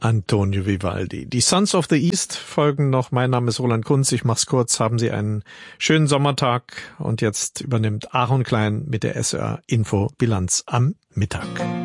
Antonio Vivaldi. Die Sons of the East folgen noch. Mein Name ist Roland Kunz. Ich mach's kurz. Haben Sie einen schönen Sommertag. Und jetzt übernimmt Aaron Klein mit der SR Info Bilanz am Mittag.